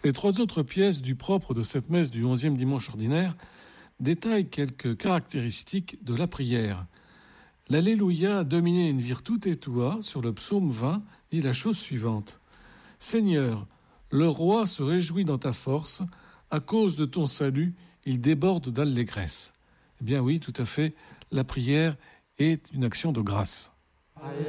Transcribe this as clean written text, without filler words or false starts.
Les trois autres pièces du propre de cette messe du 11e dimanche ordinaire détaillent quelques caractéristiques de la prière. L'Alléluia dominé in virtute tua sur le psaume 20 dit la chose suivante. Seigneur, le roi se réjouit dans ta force, à cause de ton salut, il déborde d'allégresse. Eh bien oui, tout à fait, la prière est une action de grâce.